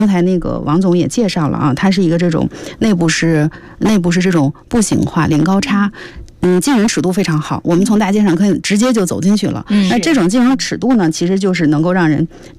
刚才那个王总也介绍了啊，它是一个这种内部是这种步行化零高差。进人尺度非常好，我们从大街上可以直接就走进去了。那这种进人尺度呢，其实就是能够让人